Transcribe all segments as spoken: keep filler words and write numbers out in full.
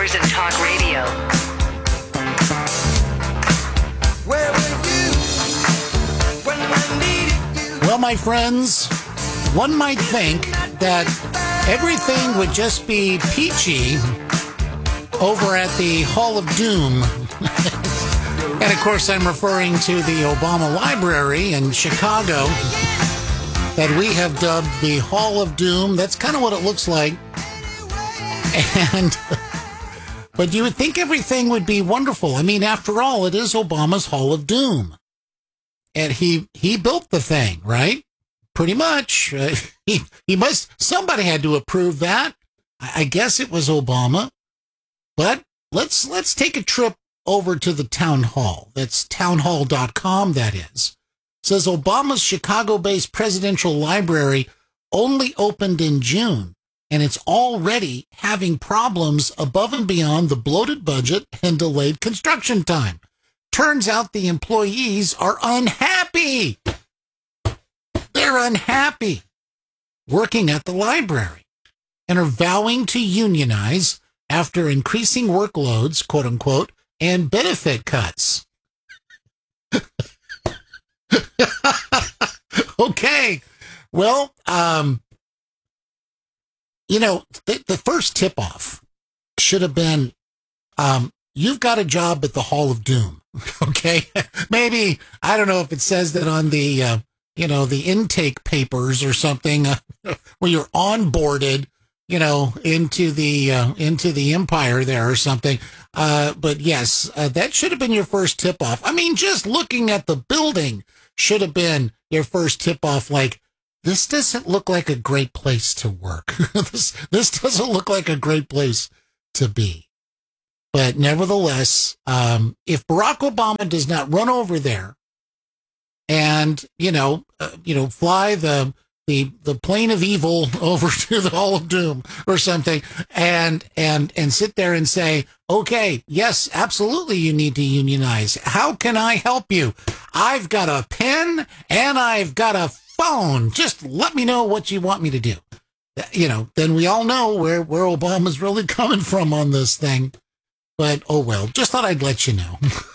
hours in talk radio. Where were you when I needed you? Well, my friends, one might think that everything would just be peachy over at the Hall of Doom. And, of course, I'm referring to the Obama Library in Chicago that we have dubbed the Hall of Doom. That's kind of what it looks like. And, but you would think everything would be wonderful. I mean, after all, it is Obama's Hall of Doom. And he, he built the thing, right? Pretty much. Uh, he, he must, somebody had to approve that. I, I guess it was Obama. But let's, let's take a trip over to the town hall. That's town hall dot com, that is. It says Obama's Chicago-based presidential library only opened in June, and it's already having problems above and beyond the bloated budget and delayed construction time. Turns out the employees are unhappy. They're unhappy working at the library and are vowing to unionize after increasing workloads, quote unquote, and benefit cuts. Okay. Well, um, you know, the, the first tip-off should have been, um, you've got a job at the Hall of Doom. Okay. Maybe, I don't know if it says that on the, uh, you know, the intake papers or something, uh, where you're onboarded, you know, into the, uh, into the empire there or something. Uh, but yes, uh, that should have been your first tip off. I mean, just looking at the building should have been your first tip off. Like, this doesn't look like a great place to work. this, this doesn't look like a great place to be. But nevertheless, um, if Barack Obama does not run over there and, you know, uh, you know, fly the, the, the plane of evil over to the Hall of Doom or something and, and, and sit there and say, okay, yes, absolutely. You need to unionize. How can I help you? I've got a pen and I've got a phone. Just let me know what you want me to do. You know, then we all know where, where Obama's really coming from on this thing. But, oh, well, just thought I'd let you know.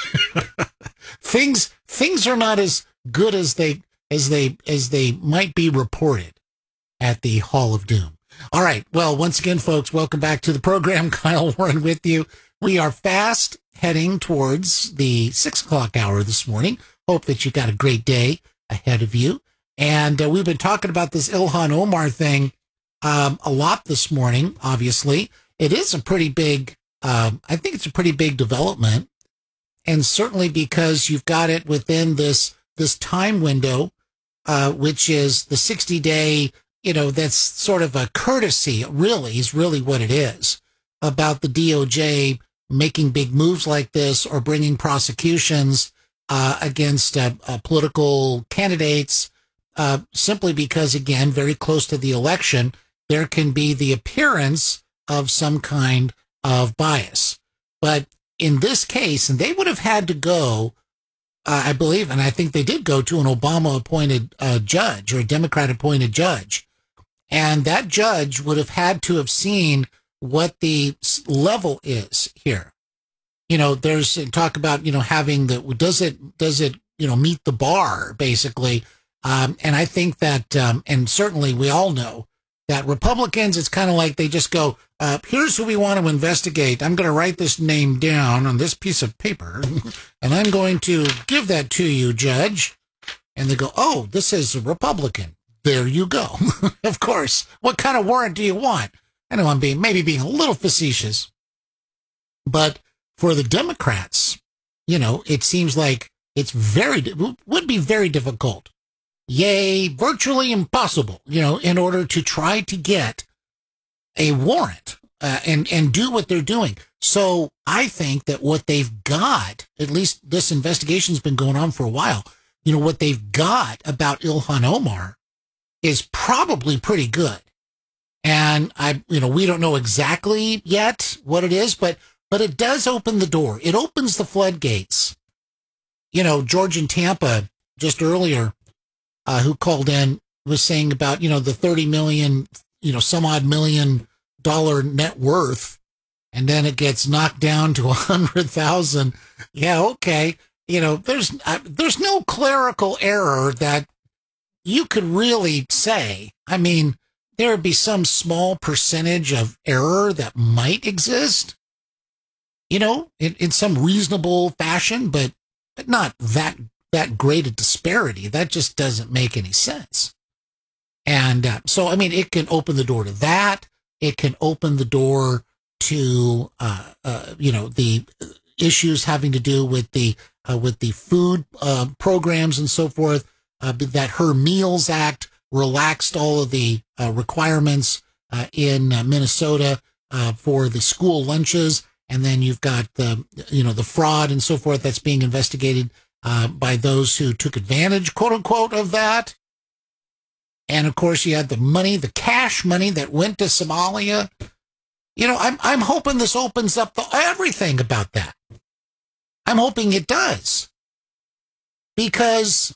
things, things are not as good as they, as they, as they might be reported at the Hall of Doom. All right. Well, once again, folks, welcome back to the program. Kyle Warren with you. We are fast heading towards the six o'clock hour this morning. Hope that you got a great day ahead of you. And uh, we've been talking about this Ilhan Omar thing um, a lot this morning, obviously. It is a pretty big, um, I think it's a pretty big development. And certainly because you've got it within this, this time window, uh, which is the sixty day, you know, that's sort of a courtesy, really, is really what it is, about the D O J making big moves like this or bringing prosecutions uh, against uh, uh, political candidates, uh, simply because, again, very close to the election, there can be the appearance of some kind of bias. But in this case, and they would have had to go, uh, I believe, and I think they did go to an Obama-appointed uh, judge or a Democrat-appointed judge. And that judge would have had to have seen what the level is here. You know, there's talk about, you know, having the, does it, does it, you know, meet the bar, basically. Um, and I think that, um, and certainly we all know that Republicans, it's kind of like they just go, uh, here's who we want to investigate. I'm going to write this name down on this piece of paper, and I'm going to give that to you, Judge. And they go, oh, this is a Republican. There you go. Of course. What kind of warrant do you want? I know I'm being, maybe being a little facetious, but for the Democrats, you know, it seems like it's very, would be very difficult. Yay, virtually impossible, you know, in order to try to get a warrant uh, and, and do what they're doing. So I think that what they've got, at least this investigation's been going on for a while, you know, what they've got about Ilhan Omar is probably pretty good. And I, you know, we don't know exactly yet what it is, but, but it does open the door. It opens the floodgates. You know, George in Tampa just earlier, uh, who called in was saying about, you know, the thirty million, you know, some odd million dollar net worth and then it gets knocked down to a hundred thousand. Yeah, okay. You know, there's uh, there's no clerical error that you could really say. I mean, there would be some small percentage of error that might exist, you know, in, in some reasonable fashion, but, but not that that great a disparity. That just doesn't make any sense. And uh, so, I mean, it can open the door to that. It can open the door to, uh, uh, you know, the issues having to do with the uh, with the food uh, programs and so forth. Uh, that Her Meals Act relaxed all of the uh, requirements uh, in uh, Minnesota uh, for the school lunches, and then you've got the, you know, the fraud and so forth that's being investigated uh, by those who took advantage, quote unquote, of that. And of course, you had the money, the cash money that went to Somalia. You know, I'm I'm hoping this opens up the, everything about that. I'm hoping it does, because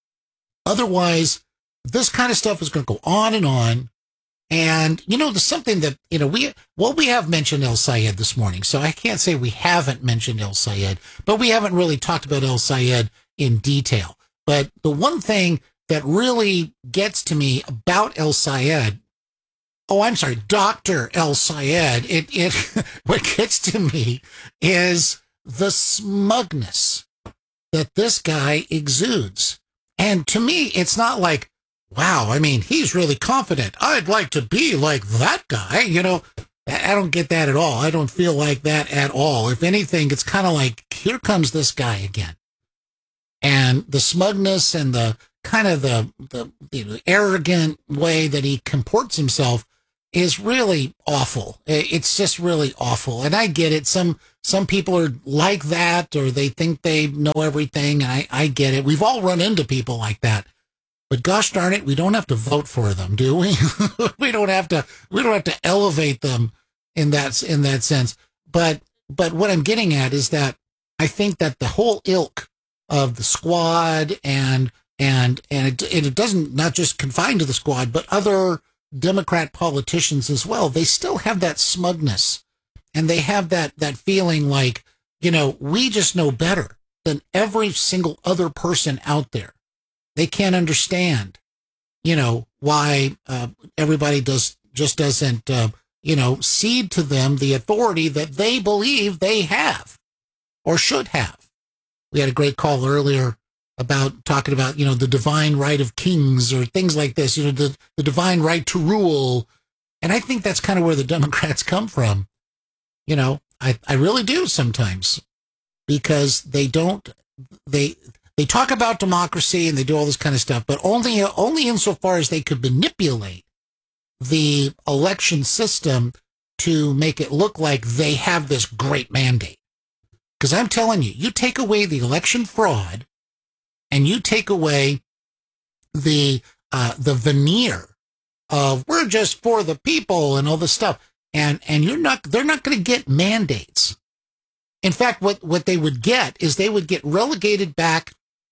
otherwise, this kind of stuff is going to go on and on. And, you know, there's something that, you know, we, well, we have mentioned El Sayed this morning, so I can't say we haven't mentioned El Sayed, but we haven't really talked about El Sayed in detail. But the one thing that really gets to me about El Sayed, oh, I'm sorry, Doctor El Sayed, it, it, what gets to me is the smugness that this guy exudes. And to me, it's not like, wow, I mean, he's really confident. I'd like to be like that guy. You know, I don't get that at all. I don't feel like that at all. If anything, it's kind of like, here comes this guy again. And the smugness and the kind of the, the, the arrogant way that he comports himself is really awful. It's just really awful. And I get it. Some some people are like that, or they think they know everything. And I, I get it. We've all run into people like that. But gosh darn it, we don't have to vote for them, do we? we don't have to we don't have to elevate them in that in that sense. But but what I'm getting at is that I think that the whole ilk of the squad and and and it, and it doesn't not just confine to the squad, but other Democrat politicians as well, they still have that smugness, and they have that that feeling like, you know, we just know better than every single other person out there. They can't understand, you know, why uh, everybody does just doesn't, uh, you know, cede to them the authority that they believe they have or should have. We had a great call earlier about talking about, you know, the divine right of kings or things like this, you know, the, the divine right to rule. And I think that's kind of where the Democrats come from. You know, I, I really do sometimes, because they don't, they, they talk about democracy and they do all this kind of stuff, but only, only insofar as they could manipulate the election system to make it look like they have this great mandate. Because I'm telling you, you take away the election fraud, and you take away the uh, the veneer of we're just for the people and all this stuff, and and you're not they're not going to get mandates. In fact, what what they would get is they would get relegated back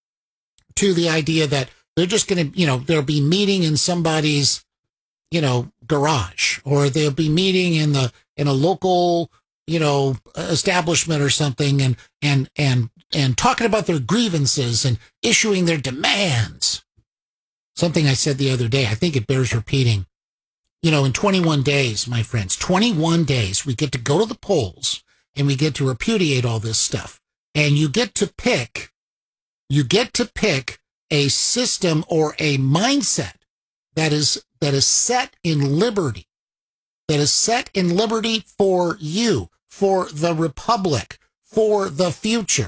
to the idea that they're just going to, you know, they'll be meeting in somebody's, you know, garage, or they'll be meeting in the in a local, you know, establishment or something, and and and and talking about their grievances and issuing their demands. Something I said the other day, I think it bears repeating. You know, in twenty-one days, my friends, twenty-one days, we get to go to the polls and we get to repudiate all this stuff. And you get to pick, you get to pick a system or a mindset that is, that is set in liberty, that is set in liberty for you, for the republic, for the future.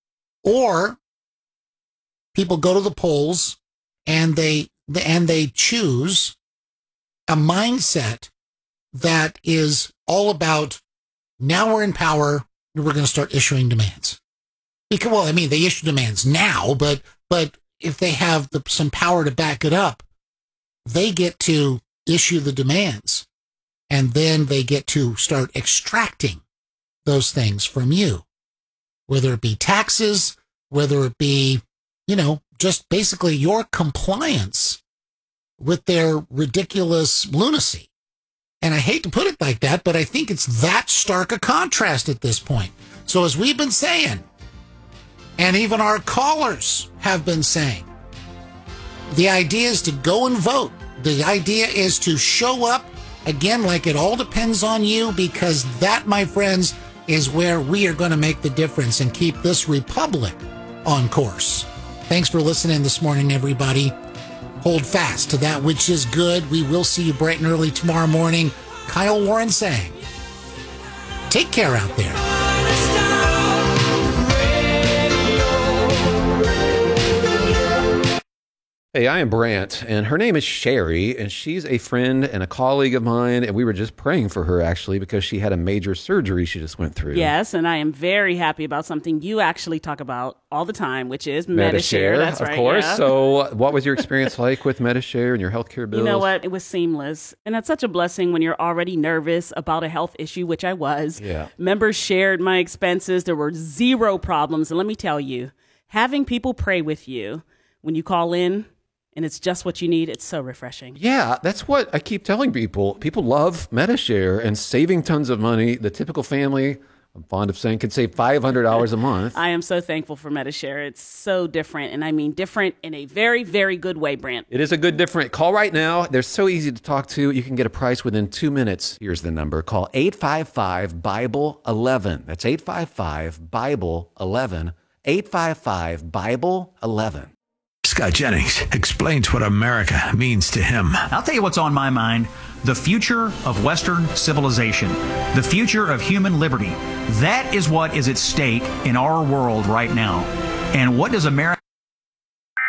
Or people go to the polls and they and they choose a mindset that is all about, now we're in power, we're going to start issuing demands. Because, well, I mean, they issue demands now, but but if they have the, some power to back it up, they get to issue the demands, and then they get to start extracting those things from you. Whether it be taxes, whether it be, you know, just basically your compliance with their ridiculous lunacy. And I hate to put it like that, but I think it's that stark a contrast at this point. So as we've been saying, and even our callers have been saying, the idea is to go and vote. The idea is to show up, again, like it all depends on you, because that, my friends, is where we are going to make the difference and keep this republic on course. Thanks for listening this morning, everybody. Hold fast to that which is good. We will see you bright and early tomorrow morning. Kyle Warren saying, take care out there. Hey, I am Brant, and her name is Sherry, and she's a friend and a colleague of mine, and we were just praying for her, actually, because she had a major surgery she just went through. Yes, and I am very happy about something you actually talk about all the time, which is Medi-Share. That's of right, course. yeah. So what was your experience like with Medi-Share and your healthcare bills? You know what? It was seamless. And that's such a blessing when you're already nervous about a health issue, which I was. Yeah. Members shared my expenses. There were zero problems. And let me tell you, having people pray with you when you call in, and it's just what you need, it's so refreshing. Yeah, that's what I keep telling people. People love Medi-Share and saving tons of money. The typical family, I'm fond of saying, could save five hundred dollars a month. I am so thankful for Medi-Share. It's so different, and I mean different in a very, very good way, Brant. It is a good different. Call right now. They're so easy to talk to. You can get a price within two minutes. Here's the number. Call eight five five, Bible eleven. That's eight five five, Bible eleven. eight five five, Bible eleven. Scott Jennings explains what America means to him. I'll tell you what's on my mind. The future of Western civilization. The future of human liberty. That is what is at stake in our world right now. And what does America